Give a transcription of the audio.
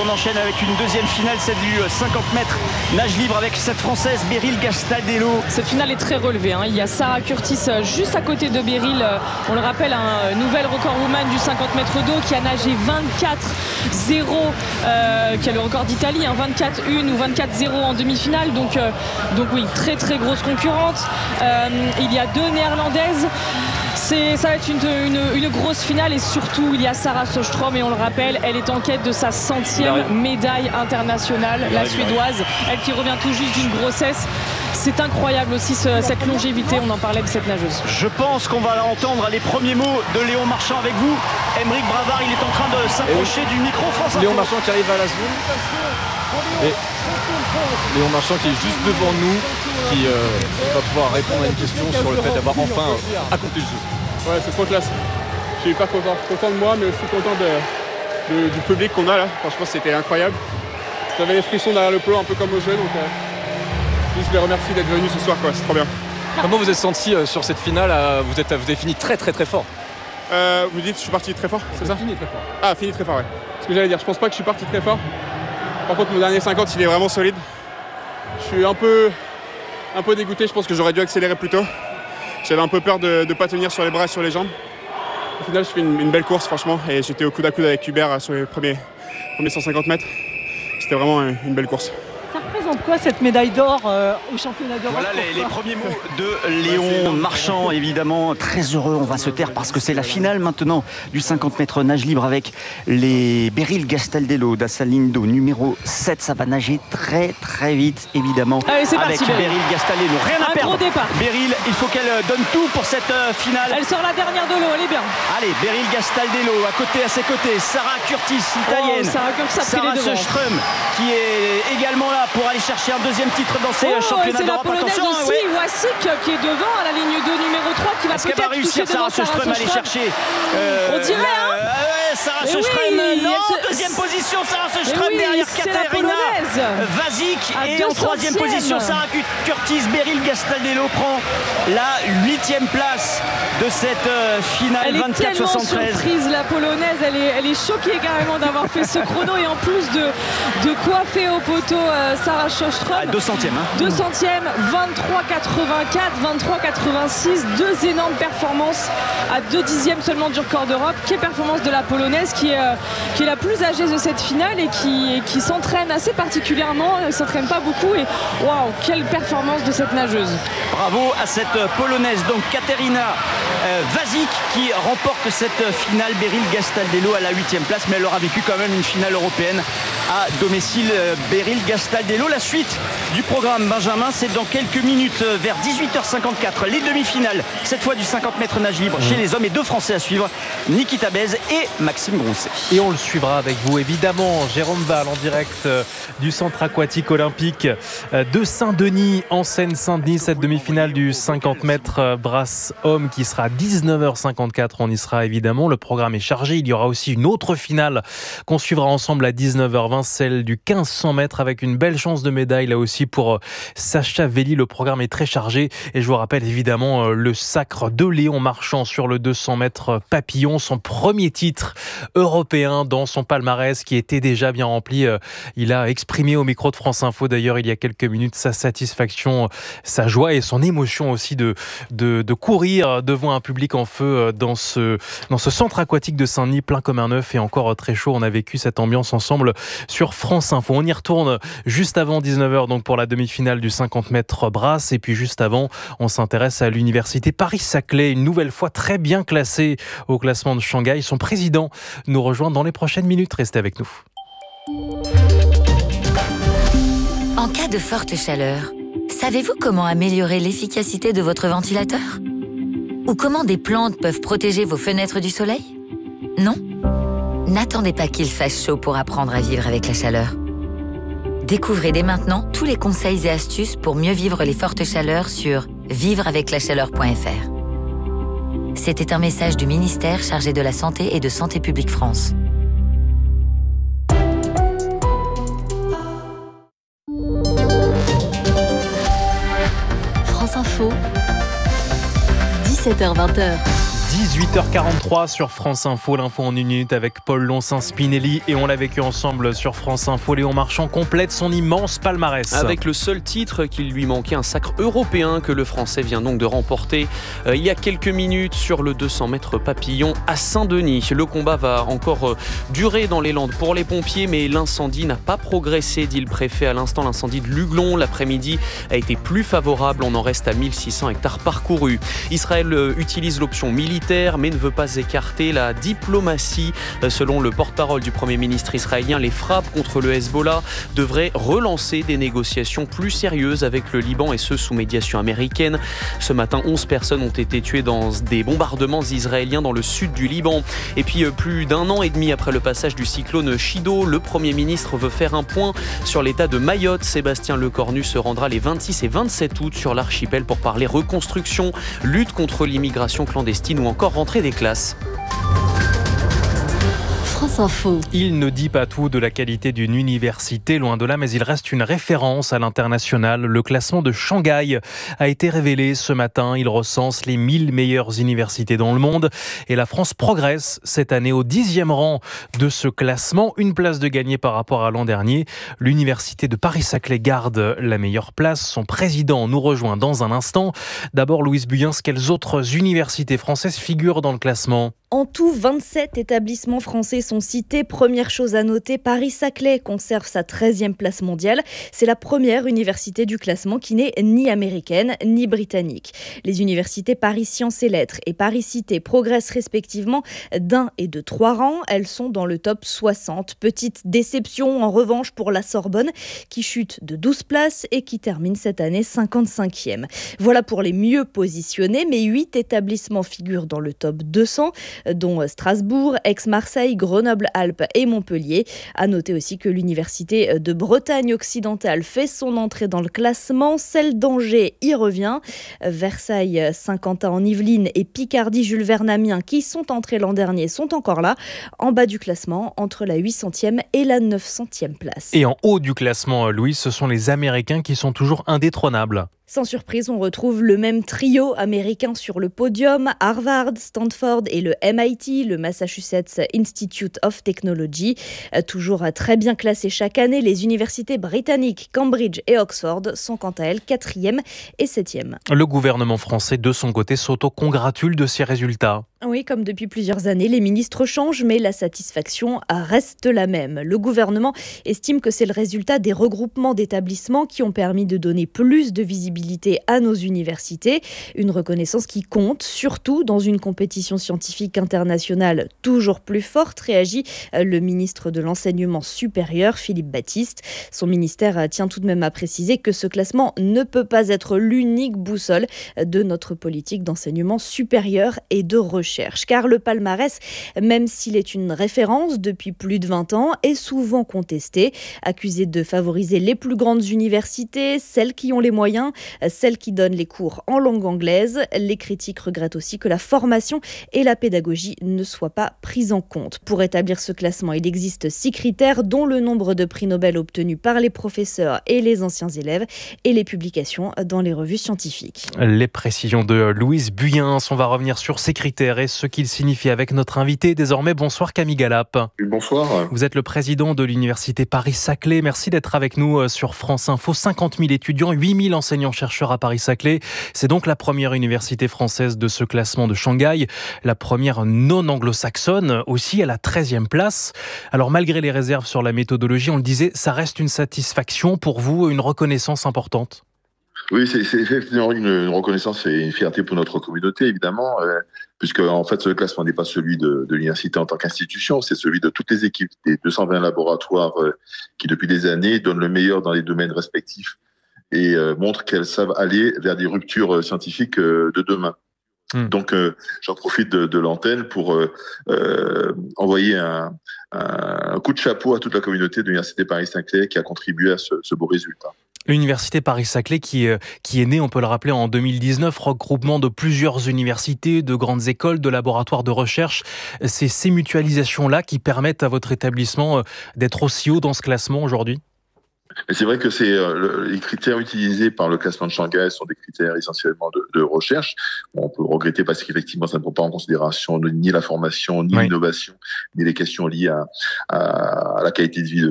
On enchaîne avec une deuxième finale, celle du 50 mètres nage libre avec cette Française Beryl Gastaldello. Cette finale est très relevée. Il y a Sarah Curtis juste à côté de Beryl. On le rappelle, un nouvel record woman du 50 mètres d'eau qui a nagé 24-0, qui a le record d'Italie, 24-1 ou 24-0 en demi-finale. Donc oui, très très grosse concurrente. Il y a deux néerlandaises. Ça va être une grosse finale et surtout il y a Sarah Sjöström et on le rappelle, elle est en quête de sa 100e médaille internationale, la suédoise, elle qui revient tout juste d'une grossesse. C'est incroyable aussi cette longévité, on en parlait de cette nageuse. Je pense qu'on va entendre les premiers mots de Léon Marchand avec vous. Aymeric Bravard, il est en train de s'approcher du micro France Info. Léon Marchand qui arrive à la seconde. Et Léon Marchand qui est juste devant nous, qui va pouvoir répondre à une question sur le fait d'avoir enfin accompli le jeu. Ouais, c'est trop classe. Je suis hyper content de moi, mais aussi content du public qu'on a là. Franchement, c'était incroyable. J'avais les frissons derrière le plot, un peu comme au jeu, donc je les remercie d'être venus ce soir, quoi. C'est trop bien. Comment vous êtes senti sur cette finale? Vous avez fini très très très fort. Vous dites que je suis parti très fort, c'est ça? Fini très fort. Ah, fini très fort, ouais. Ce que j'allais dire, je pense pas que je suis parti très fort. Par contre, mon dernier 50, il est vraiment solide. Je suis un peu dégoûté, je pense que j'aurais dû accélérer plus tôt. J'avais un peu peur de ne pas tenir sur les bras et sur les jambes. Au final, je fais une belle course, franchement, et j'étais au coude à coude avec Hubert sur les premiers 150 mètres. C'était vraiment une belle course. Ça représente quoi cette médaille d'or au championnat d'Europe? Voilà les premiers mots de Léon Marchand, évidemment très heureux. On va se taire parce que c'est la finale maintenant du 50 mètres nage libre avec les Beryl Gastaldello d'Assalindo numéro 7. Ça va nager très très vite évidemment. Allez, c'est avec parti, Beryl Gastaldello. Rien à perdre. Gros départ. Beryl, il faut qu'elle donne tout pour cette finale. Elle sort la dernière de l'eau, elle est bien. Allez, Beryl Gastaldello à ses côtés, Sarah Curtis, italienne. Sarah Sjöström qui est également là pour aller chercher un deuxième titre dans ces championnats d'Europe. Attention, aussi, Wasik qui est devant à la ligne 2 numéro 3 qui va peut-être réussir Sarah Sjöström à aller chercher on dirait Sarah Sjöström, deuxième position Sarah Sjöström derrière Katarina Wasik et en troisième position Sarah Curtis. Beryl Gastaldello prend la 8e place de cette finale. Elle 24-73. est tellement surprise, la polonaise, elle est choquée carrément d'avoir fait ce chrono et en plus de coiffer au poteau Sarah Sjöström. 200e. 200e, 23,84, 23,86, deux énormes performances à 2 dixièmes seulement du record d'Europe. Quelle performance de la polonaise qui est la plus âgée de cette finale et qui s'entraîne assez particulièrement, elle ne s'entraîne pas beaucoup et waouh, quelle performance de cette nageuse. Bravo à cette polonaise, donc Katarina Wasik qui remporte cette finale. Beryl Gastaldello à la 8e place, mais elle aura vécu quand même une finale européenne à domicile. Beryl Gastaldello, la suite du programme Benjamin, c'est dans quelques minutes vers 18h54 les demi-finales, cette fois du 50 mètres nage libre chez les hommes, et deux Français à suivre, Nikita Bez et Maxime Grousset. Et on le suivra avec vous évidemment, Jérôme Val en direct du centre aquatique olympique de Saint-Denis en Seine-Saint-Denis, cette demi-finale du 50 mètres brasse homme qui sera à 19h54. On y sera évidemment, le programme est chargé. Il y aura aussi une autre finale qu'on suivra ensemble à 19h20, celle du 1500 mètres avec une belle chance de médaille là aussi pour Sacha Velli. Le programme est très chargé et je vous rappelle évidemment le sacre de Léon Marchand sur le 200 mètres papillon, son premier titre européen dans son palmarès qui était déjà bien rempli. Il a exprimé au micro de France Info d'ailleurs il y a quelques minutes sa satisfaction, sa joie et son émotion aussi de courir devant un public en feu dans ce centre aquatique de Saint-Denis plein comme un œuf et encore très chaud. On a vécu cette ambiance ensemble sur France Info. On y retourne juste avant 19h donc pour la demi-finale du 50 mètres brasse et puis juste avant on s'intéresse à l'université Paris-Saclay, une nouvelle fois très bien classée au classement de Shanghai. Son président nous rejoint dans les prochaines minutes. Restez avec nous. En cas de forte chaleur, savez-vous comment améliorer l'efficacité de votre ventilateur ? Ou comment des plantes peuvent protéger vos fenêtres du soleil ? Non ? N'attendez pas qu'il fasse chaud pour apprendre à vivre avec la chaleur. Découvrez dès maintenant tous les conseils et astuces pour mieux vivre les fortes chaleurs sur vivreaveclachaleur.fr. C'était un message du ministère chargé de la Santé et de Santé publique France. France Info, 17h-20h. 18h43 sur France Info, l'info en une minute avec Paul Lonsin-Spinelli et on l'a vécu ensemble sur France Info. Léon Marchand complète son immense palmarès. Avec le seul titre qu'il lui manquait, un sacre européen que le Français vient donc de remporter il y a quelques minutes sur le 200 mètres papillon à Saint-Denis. Le combat va encore durer dans les Landes pour les pompiers, mais l'incendie n'a pas progressé, dit le préfet à l'instant. L'incendie de Luglon, l'après-midi, a été plus favorable. On en reste à 1600 hectares parcourus. Israël utilise l'option militaire, mais ne veut pas écarter la diplomatie. Selon le porte-parole du Premier ministre israélien, les frappes contre le Hezbollah devraient relancer des négociations plus sérieuses avec le Liban, et ce sous médiation américaine. Ce matin, 11 personnes ont été tuées dans des bombardements israéliens dans le sud du Liban. Et puis, plus d'un an et demi après le passage du cyclone Chido, le Premier ministre veut faire un point sur l'état de Mayotte. Sébastien Lecornu se rendra les 26 et 27 août sur l'archipel pour parler reconstruction, lutte contre l'immigration clandestine ou encore rentrée des classes. France Info. Il ne dit pas tout de la qualité d'une université, loin de là, mais il reste une référence à l'international. Le classement de Shanghai a été révélé ce matin. Il recense les 1000 meilleures universités dans le monde. Et la France progresse cette année au 10e rang de ce classement. Une place de gagné par rapport à l'an dernier. L'université de Paris-Saclay garde la meilleure place. Son président nous rejoint dans un instant. D'abord, Louise Buyens, quelles autres universités françaises figurent dans le classement ? En tout, 27 établissements français sont cités. Première chose à noter, Paris-Saclay conserve sa 13e place mondiale. C'est la première université du classement qui n'est ni américaine ni britannique. Les universités Paris Sciences et Lettres et Paris Cité progressent respectivement d'1 et de 3 rangs. Elles sont dans le top 60. Petite déception en revanche pour la Sorbonne qui chute de 12 places et qui termine cette année 55e. Voilà pour les mieux positionnés, mais 8 établissements figurent dans le top 200. Dont Strasbourg, Aix-Marseille, Grenoble-Alpes et Montpellier. À noter aussi que l'université de Bretagne occidentale fait son entrée dans le classement. Celle d'Angers y revient. Versailles, Saint-Quentin en Yvelines et Picardie, Jules Verne Amiens, qui sont entrés l'an dernier, sont encore là, en bas du classement, entre la 800e et la 900e place. Et en haut du classement, Louis, ce sont les Américains qui sont toujours indétrônables. Sans surprise, on retrouve le même trio américain sur le podium, Harvard, Stanford et le MIT, le Massachusetts Institute of Technology. Toujours très bien classés chaque année, les universités britanniques Cambridge et Oxford sont quant à elles 4e et 7e. Le gouvernement français, de son côté, s'auto-congratule de ces résultats. Oui, comme depuis plusieurs années, les ministres changent, mais la satisfaction reste la même. Le gouvernement estime que c'est le résultat des regroupements d'établissements qui ont permis de donner plus de visibilité à nos universités. Une reconnaissance qui compte, surtout dans une compétition scientifique internationale toujours plus forte, réagit le ministre de l'Enseignement supérieur, Philippe Baptiste. Son ministère tient tout de même à préciser que ce classement ne peut pas être l'unique boussole de notre politique d'enseignement supérieur et de recherche. Car le palmarès, même s'il est une référence depuis plus de 20 ans, est souvent contesté, accusé de favoriser les plus grandes universités, celles qui ont les moyens, celles qui donnent les cours en langue anglaise. Les critiques regrettent aussi que la formation et la pédagogie ne soient pas prises en compte. Pour établir ce classement, il existe 6 critères, dont le nombre de prix Nobel obtenus par les professeurs et les anciens élèves et les publications dans les revues scientifiques. Les précisions de Louise Buyens. On va revenir sur ces critères et ce qu'ils signifient avec notre invité désormais. Bonsoir Camille Galap. Bonsoir. Vous êtes le président de l'université Paris-Saclay. Merci d'être avec nous sur France Info. 50 000 étudiants, 8 000 enseignants-chercheurs à Paris-Saclay. C'est donc la première université française de ce classement de Shanghai, la première non anglo-saxonne, aussi à la 13e place. Alors malgré les réserves sur la méthodologie, on le disait, ça reste une satisfaction pour vous, une reconnaissance importante? Oui, c'est effectivement une reconnaissance et une fierté pour notre communauté, évidemment, puisque en fait, ce classement n'est pas celui de l'université en tant qu'institution, c'est celui de toutes les équipes des 220 laboratoires qui, depuis des années, donnent le meilleur dans les domaines respectifs et montrent qu'elles savent aller vers des ruptures scientifiques de demain. Donc, j'en profite de l'antenne pour envoyer un coup de chapeau à toute la communauté de l'Université Paris-Saclay qui a contribué à ce beau résultat. L'université Paris-Saclay qui est née, on peut le rappeler, en 2019, regroupement de plusieurs universités, de grandes écoles, de laboratoires de recherche. C'est ces mutualisations-là qui permettent à votre établissement d'être aussi haut dans ce classement aujourd'hui ? Mais c'est vrai que les critères utilisés par le classement de Shanghai sont des critères essentiellement de recherche. Bon, on peut regretter parce qu'effectivement, ça ne prend pas en considération ni la formation, ni l'innovation, ni les questions liées à la qualité de vie